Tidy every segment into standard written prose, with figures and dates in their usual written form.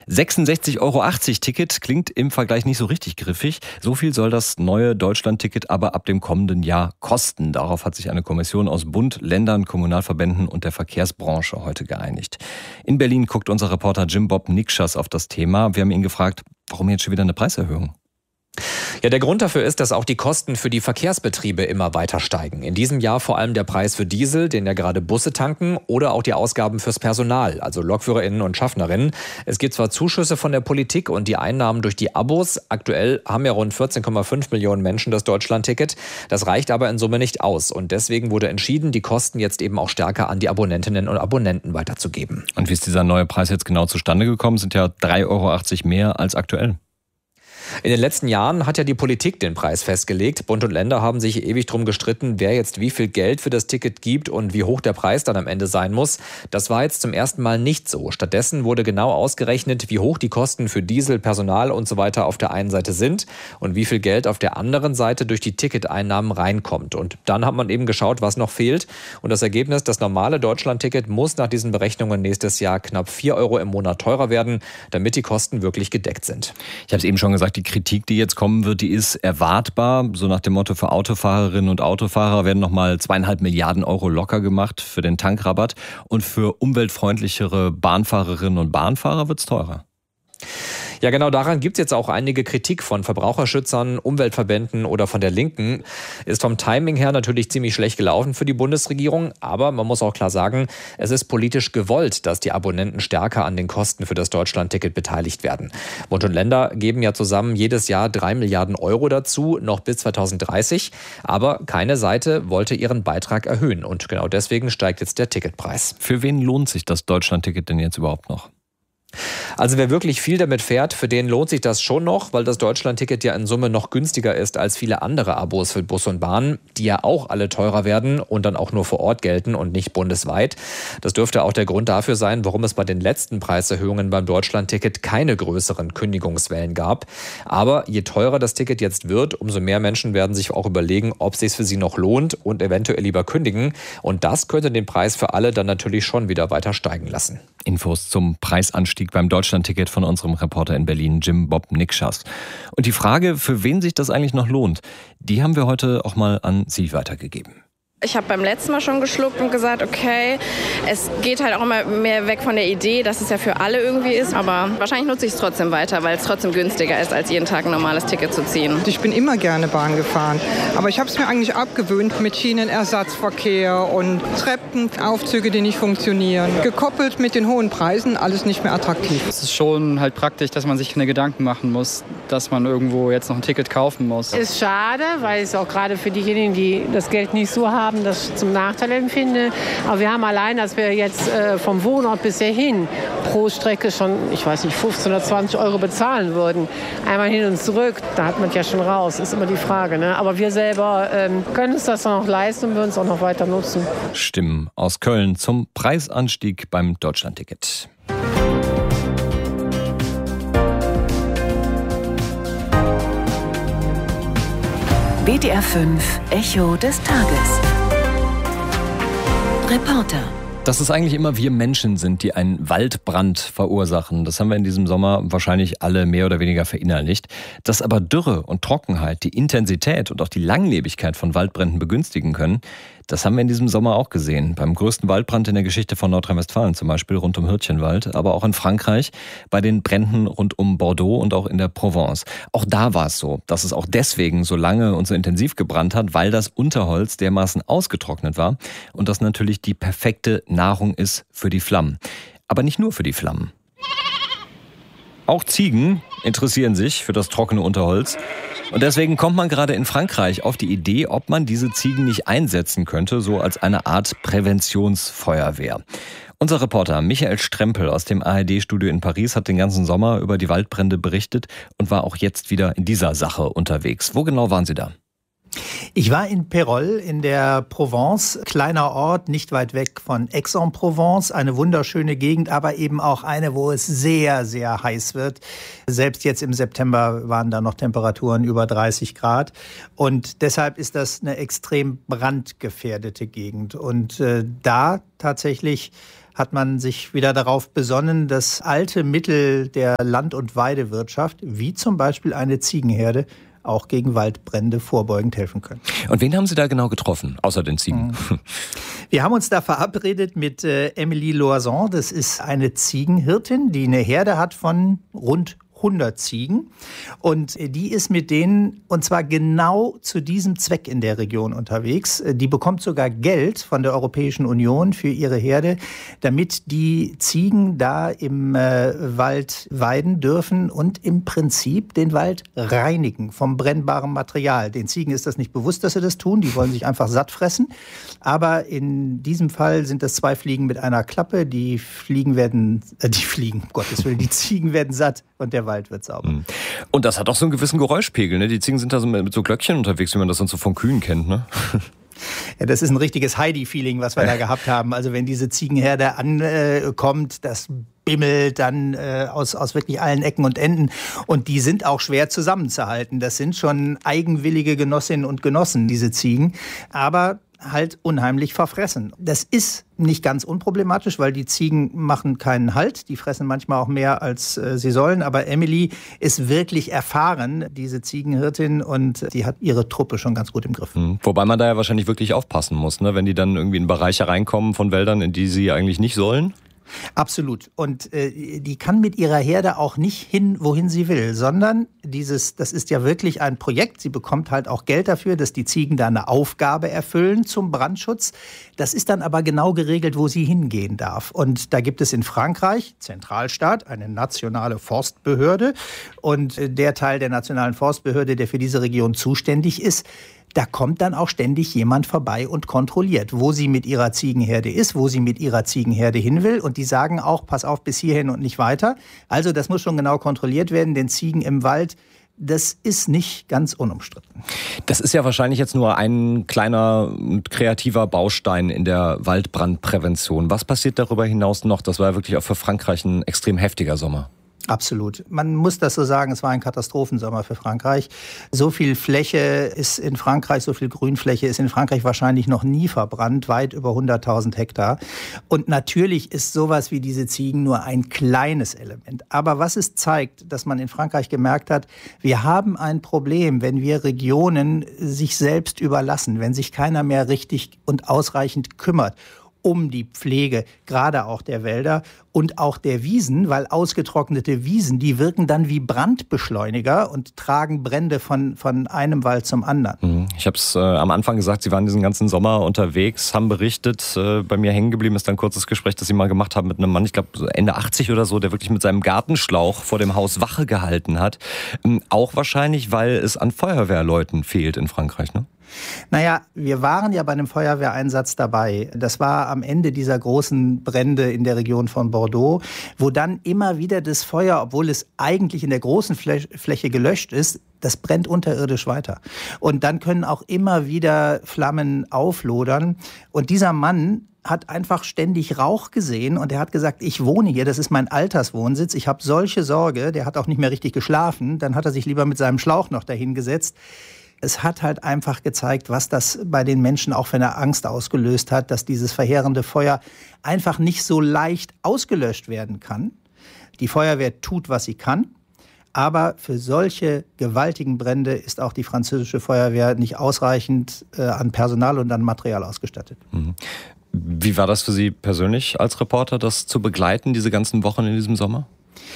66,80 Euro Ticket klingt im Vergleich nicht so richtig griffig. So viel soll das neue Deutschland-Ticket aber ab dem kommenden Jahr kosten. Darauf hat sich eine Kommission aus Bund, Ländern, Kommunalverbänden und der Verkehrsbranche heute geeinigt. In Berlin guckt unser Reporter Jim Bob Nikschas auf das Thema. Wir haben ihn gefragt, warum jetzt schon wieder eine Preiserhöhung? Ja, der Grund dafür ist, dass auch die Kosten für die Verkehrsbetriebe immer weiter steigen. In diesem Jahr vor allem der Preis für Diesel, den ja gerade Busse tanken, oder auch die Ausgaben fürs Personal, also LokführerInnen und Schaffnerinnen. Es gibt zwar Zuschüsse von der Politik und die Einnahmen durch die Abos. Aktuell haben ja rund 14,5 Millionen Menschen das Deutschland-Ticket. Das reicht aber in Summe nicht aus. Und deswegen wurde entschieden, die Kosten jetzt eben auch stärker an die Abonnentinnen und Abonnenten weiterzugeben. Und wie ist dieser neue Preis jetzt genau zustande gekommen? Sind ja 3,80 Euro mehr als aktuell. In den letzten Jahren hat ja die Politik den Preis festgelegt. Bund und Länder haben sich ewig drum gestritten, wer jetzt wie viel Geld für das Ticket gibt und wie hoch der Preis dann am Ende sein muss. Das war jetzt zum ersten Mal nicht so. Stattdessen wurde genau ausgerechnet, wie hoch die Kosten für Diesel, Personal und so weiter auf der einen Seite sind und wie viel Geld auf der anderen Seite durch die Ticketeinnahmen reinkommt. Und dann hat man eben geschaut, was noch fehlt. Und das Ergebnis, das normale Deutschland-Ticket muss nach diesen Berechnungen nächstes Jahr knapp 4 Euro im Monat teurer werden, damit die Kosten wirklich gedeckt sind. Ich habe es eben schon gesagt, die Kritik, die jetzt kommen wird, die ist erwartbar. So nach dem Motto, für Autofahrerinnen und Autofahrer werden nochmal 2,5 Milliarden Euro locker gemacht für den Tankrabatt. Und für umweltfreundlichere Bahnfahrerinnen und Bahnfahrer wird es teurer. Ja, genau daran gibt es jetzt auch einige Kritik von Verbraucherschützern, Umweltverbänden oder von der Linken. Ist vom Timing her natürlich ziemlich schlecht gelaufen für die Bundesregierung. Aber man muss auch klar sagen, es ist politisch gewollt, dass die Abonnenten stärker an den Kosten für das Deutschland-Ticket beteiligt werden. Bund und Länder geben ja zusammen jedes Jahr 3 Milliarden Euro dazu, noch bis 2030. Aber keine Seite wollte ihren Beitrag erhöhen. Und genau deswegen steigt jetzt der Ticketpreis. Für wen lohnt sich das Deutschland-Ticket denn jetzt überhaupt noch? Also wer wirklich viel damit fährt, für den lohnt sich das schon noch, weil das Deutschland-Ticket ja in Summe noch günstiger ist als viele andere Abos für Bus und Bahn, die ja auch alle teurer werden und dann auch nur vor Ort gelten und nicht bundesweit. Das dürfte auch der Grund dafür sein, warum es bei den letzten Preiserhöhungen beim Deutschland-Ticket keine größeren Kündigungswellen gab. Aber je teurer das Ticket jetzt wird, umso mehr Menschen werden sich auch überlegen, ob es sich für sie noch lohnt und eventuell lieber kündigen. Und das könnte den Preis für alle dann natürlich schon wieder weiter steigen lassen. Infos zum Preisanstieg beim Deutschlandticket von unserem Reporter in Berlin, Jim Bob Nikschas. Und die Frage, für wen sich das eigentlich noch lohnt, die haben wir heute auch mal an Sie weitergegeben. Ich habe beim letzten Mal schon geschluckt und gesagt, okay, es geht halt auch immer mehr weg von der Idee, dass es ja für alle irgendwie ist. Aber wahrscheinlich nutze ich es trotzdem weiter, weil es trotzdem günstiger ist, als jeden Tag ein normales Ticket zu ziehen. Ich bin immer gerne Bahn gefahren, aber ich habe es mir eigentlich abgewöhnt mit Schienenersatzverkehr und Treppenaufzüge, die nicht funktionieren. Gekoppelt mit den hohen Preisen, alles nicht mehr attraktiv. Es ist schon halt praktisch, dass man sich keine Gedanken machen muss, dass man irgendwo jetzt noch ein Ticket kaufen muss. Ist schade, weil es auch gerade für diejenigen, die das Geld nicht so haben, das zum Nachteil empfinde. Aber wir haben allein, dass wir jetzt vom Wohnort bis hierhin pro Strecke schon, 15 oder 20 Euro bezahlen würden. Einmal hin und zurück, da hat man ja schon raus, ist immer die Frage. Ne? Aber wir selber können uns das dann auch leisten und würden es auch noch weiter nutzen. Stimmen aus Köln zum Preisanstieg beim Deutschlandticket. WDR 5 Echo des Tages. Reporter. Dass es eigentlich immer wir Menschen sind, die einen Waldbrand verursachen, das haben wir in diesem Sommer wahrscheinlich alle mehr oder weniger verinnerlicht. Dass aber Dürre und Trockenheit die Intensität und auch die Langlebigkeit von Waldbränden begünstigen können, das haben wir in diesem Sommer auch gesehen. Beim größten Waldbrand in der Geschichte von Nordrhein-Westfalen zum Beispiel, rund um Hürtchenwald, aber auch in Frankreich, bei den Bränden rund um Bordeaux und auch in der Provence. Auch da war es so, dass es auch deswegen so lange und so intensiv gebrannt hat, weil das Unterholz dermaßen ausgetrocknet war und das natürlich die perfekte Nahrung ist für die Flammen. Aber nicht nur für die Flammen. Auch Ziegen interessieren sich für das trockene Unterholz. Und deswegen kommt man gerade in Frankreich auf die Idee, ob man diese Ziegen nicht einsetzen könnte, so als eine Art Präventionsfeuerwehr. Unser Reporter Michael Strempel aus dem ARD-Studio in Paris hat den ganzen Sommer über die Waldbrände berichtet und war auch jetzt wieder in dieser Sache unterwegs. Wo genau waren Sie da? Ich war in Pérol in der Provence, kleiner Ort, nicht weit weg von Aix-en-Provence, eine wunderschöne Gegend, aber eben auch eine, wo es sehr, sehr heiß wird. Selbst jetzt im September waren da noch Temperaturen über 30 Grad und deshalb ist das eine extrem brandgefährdete Gegend. Und da tatsächlich hat man sich wieder darauf besonnen, dass alte Mittel der Land- und Weidewirtschaft, wie zum Beispiel eine Ziegenherde, auch gegen Waldbrände vorbeugend helfen können. Und wen haben Sie da genau getroffen, außer den Ziegen? Wir haben uns da verabredet mit Emilie Loison. Das ist eine Ziegenhirtin, die eine Herde hat von rund 100 Ziegen. Und die ist mit denen, und zwar genau zu diesem Zweck in der Region unterwegs. Die bekommt sogar Geld von der Europäischen Union für ihre Herde, damit die Ziegen da im Wald weiden dürfen und im Prinzip den Wald reinigen vom brennbaren Material. Den Ziegen ist das nicht bewusst, dass sie das tun. Die wollen sich einfach satt fressen. Aber in diesem Fall sind das 2 Fliegen mit einer Klappe. Die Ziegen werden satt und der Wald wird sauber. Und das hat auch so einen gewissen Geräuschpegel, ne? Die Ziegen sind da so mit so Glöckchen unterwegs, wie man das sonst so von Kühen kennt, ne? Ja, das ist ein richtiges Heidi-Feeling, was wir da gehabt haben. Also wenn diese Ziegenherde ankommt, das bimmelt dann aus wirklich allen Ecken und Enden. Und die sind auch schwer zusammenzuhalten. Das sind schon eigenwillige Genossinnen und Genossen, diese Ziegen. Aber halt unheimlich verfressen. Das ist nicht ganz unproblematisch, weil die Ziegen machen keinen Halt. Die fressen manchmal auch mehr, als sie sollen. Aber Emily ist wirklich erfahren, diese Ziegenhirtin, und die hat ihre Truppe schon ganz gut im Griff. Wobei man da ja wahrscheinlich wirklich aufpassen muss, ne? Wenn die dann irgendwie in Bereiche reinkommen von Wäldern, in die sie eigentlich nicht sollen. Absolut. Und die kann mit ihrer Herde auch nicht hin, wohin sie will, sondern das ist ja wirklich ein Projekt. Sie bekommt halt auch Geld dafür, dass die Ziegen da eine Aufgabe erfüllen zum Brandschutz. Das ist dann aber genau geregelt, wo sie hingehen darf. Und da gibt es in Frankreich, Zentralstaat, eine nationale Forstbehörde. Und der Teil der nationalen Forstbehörde, der für diese Region zuständig ist, da kommt dann auch ständig jemand vorbei und kontrolliert, wo sie mit ihrer Ziegenherde ist, wo sie mit ihrer Ziegenherde hin will. Und die sagen auch, pass auf, bis hierhin und nicht weiter. Also das muss schon genau kontrolliert werden, denn Ziegen im Wald, das ist nicht ganz unumstritten. Das ist ja wahrscheinlich jetzt nur ein kleiner und kreativer Baustein in der Waldbrandprävention. Was passiert darüber hinaus noch? Das war ja wirklich auch für Frankreich ein extrem heftiger Sommer. Absolut. Man muss das so sagen, es war ein Katastrophensommer für Frankreich. So viel Fläche ist in Frankreich, so viel Grünfläche ist in Frankreich wahrscheinlich noch nie verbrannt, weit über 100.000 Hektar. Und natürlich ist sowas wie diese Ziegen nur ein kleines Element. Aber was es zeigt, dass man in Frankreich gemerkt hat, wir haben ein Problem, wenn wir Regionen sich selbst überlassen, wenn sich keiner mehr richtig und ausreichend kümmert um die Pflege, gerade auch der Wälder und auch der Wiesen, weil ausgetrocknete Wiesen, die wirken dann wie Brandbeschleuniger und tragen Brände von einem Wald zum anderen. Ich habe es am Anfang gesagt, Sie waren diesen ganzen Sommer unterwegs, haben berichtet, bei mir hängen geblieben ist ein kurzes Gespräch, das Sie mal gemacht haben mit einem Mann, ich glaube so Ende 80 oder so, der wirklich mit seinem Gartenschlauch vor dem Haus Wache gehalten hat. Auch wahrscheinlich, weil es an Feuerwehrleuten fehlt in Frankreich, ne? Naja, wir waren ja bei einem Feuerwehreinsatz dabei. Das war am Ende dieser großen Brände in der Region von Bordeaux, wo dann immer wieder das Feuer, obwohl es eigentlich in der großen Fläche gelöscht ist, das brennt unterirdisch weiter. Und dann können auch immer wieder Flammen auflodern. Und dieser Mann hat einfach ständig Rauch gesehen und er hat gesagt, ich wohne hier, das ist mein Alterswohnsitz, ich habe solche Sorge, der hat auch nicht mehr richtig geschlafen, dann hat er sich lieber mit seinem Schlauch noch dahingesetzt. Es hat halt einfach gezeigt, was das bei den Menschen auch für eine Angst ausgelöst hat, dass dieses verheerende Feuer einfach nicht so leicht ausgelöscht werden kann. Die Feuerwehr tut, was sie kann, aber für solche gewaltigen Brände ist auch die französische Feuerwehr nicht ausreichend an Personal und an Material ausgestattet. Wie war das für Sie persönlich als Reporter, das zu begleiten, diese ganzen Wochen in diesem Sommer?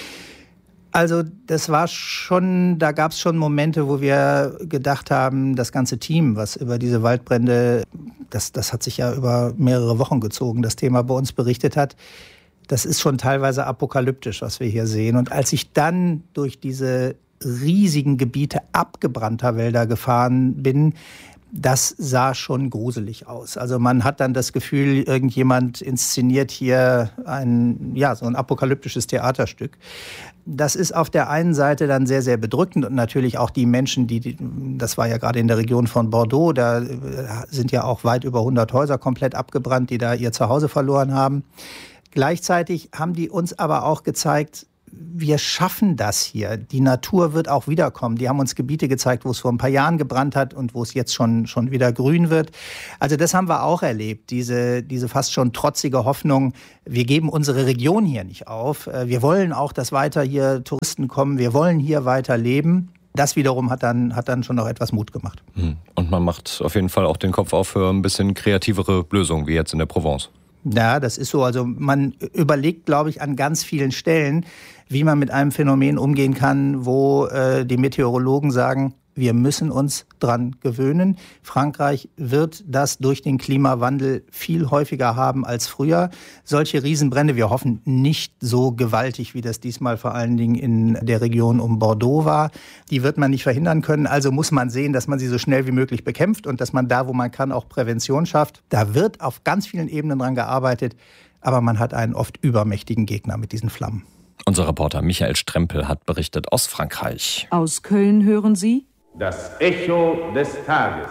Also das war schon, da gab es schon Momente, wo wir gedacht haben, das ganze Team, was über diese Waldbrände, das hat sich ja über mehrere Wochen gezogen, das Thema bei uns berichtet hat, das ist schon teilweise apokalyptisch, was wir hier sehen. Und als ich dann durch diese riesigen Gebiete abgebrannter Wälder gefahren bin, das sah schon gruselig aus. Also man hat dann das Gefühl, irgendjemand inszeniert hier so ein apokalyptisches Theaterstück. Das ist auf der einen Seite dann sehr, sehr bedrückend und natürlich auch die Menschen, das war ja gerade in der Region von Bordeaux, da sind ja auch weit über 100 Häuser komplett abgebrannt, die da ihr Zuhause verloren haben. Gleichzeitig haben die uns aber auch gezeigt, wir schaffen das hier. Die Natur wird auch wiederkommen. Die haben uns Gebiete gezeigt, wo es vor ein paar Jahren gebrannt hat und wo es jetzt schon wieder grün wird. Also das haben wir auch erlebt, diese fast schon trotzige Hoffnung, wir geben unsere Region hier nicht auf. Wir wollen auch, dass weiter hier Touristen kommen. Wir wollen hier weiter leben. Das wiederum hat dann schon noch etwas Mut gemacht. Und man macht auf jeden Fall auch den Kopf auf für ein bisschen kreativere Lösungen, wie jetzt in der Provence. Ja, das ist so. Also man überlegt, glaube ich, an ganz vielen Stellen, wie man mit einem Phänomen umgehen kann, wo die Meteorologen sagen, wir müssen uns dran gewöhnen. Frankreich wird das durch den Klimawandel viel häufiger haben als früher. Solche Riesenbrände, wir hoffen nicht so gewaltig, wie das diesmal vor allen Dingen in der Region um Bordeaux war. Die wird man nicht verhindern können. Also muss man sehen, dass man sie so schnell wie möglich bekämpft und dass man da, wo man kann, auch Prävention schafft. Da wird auf ganz vielen Ebenen dran gearbeitet. Aber man hat einen oft übermächtigen Gegner mit diesen Flammen. Unser Reporter Michael Strempel hat berichtet aus Frankreich. Aus Köln hören Sie das Echo des Tages.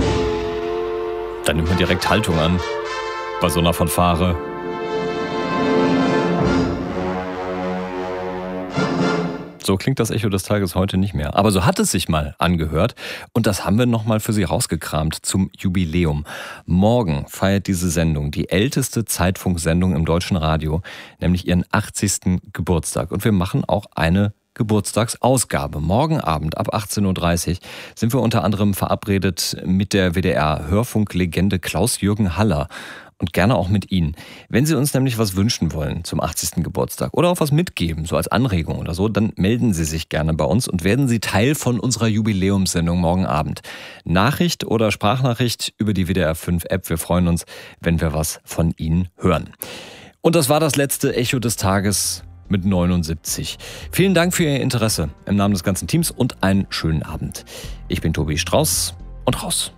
Da nimmt man direkt Haltung an bei so einer Fanfare. So klingt das Echo des Tages heute nicht mehr. Aber so hat es sich mal angehört. Und das haben wir nochmal für Sie rausgekramt zum Jubiläum. Morgen feiert diese Sendung die älteste Zeitfunksendung im deutschen Radio, nämlich ihren 80. Geburtstag. Und wir machen auch eine Geburtstagsausgabe. Morgen Abend ab 18.30 Uhr sind wir unter anderem verabredet mit der WDR-Hörfunklegende Klaus-Jürgen Haller. Und gerne auch mit Ihnen. Wenn Sie uns nämlich was wünschen wollen zum 80. Geburtstag oder auch was mitgeben, so als Anregung oder so, dann melden Sie sich gerne bei uns und werden Sie Teil von unserer Jubiläumssendung morgen Abend. Nachricht oder Sprachnachricht über die WDR 5 App. Wir freuen uns, wenn wir was von Ihnen hören. Und das war das letzte Echo des Tages mit 79. Vielen Dank für Ihr Interesse im Namen des ganzen Teams und einen schönen Abend. Ich bin Tobi Strauß und raus.